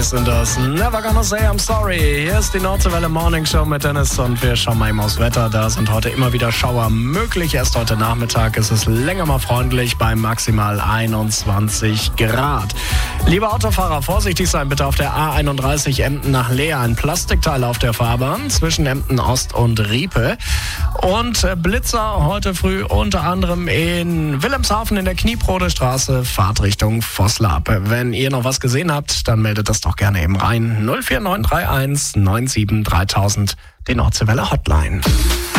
sind das. Never gonna say I'm sorry. Hier ist die Nordseewelle Morning Show mit Dennis und wir schauen mal eben aufs Wetter. Da sind heute immer wieder Schauer möglich. Erst heute Nachmittag ist es länger mal freundlich bei maximal 21 Grad. Liebe Autofahrer, vorsichtig sein bitte auf der A31 Emden nach Leer. Ein Plastikteil auf der Fahrbahn zwischen Emden Ost und Riepe. Und Blitzer heute früh unter anderem in Wilhelmshaven in der Kniebrode Straße, Fahrtrichtung Vosslab. Wenn ihr noch was gesehen habt, dann meldet das doch gerne eben rein. 04931 97 3000, die Nordseewelle Hotline.